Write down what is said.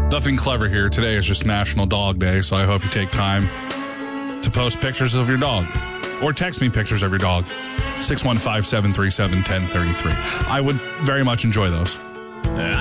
Nothing clever here. Today is just National Dog Day, so I hope you take time to post pictures of your dog. Or text me pictures of your dog. 615-737-1033. I would very much enjoy those.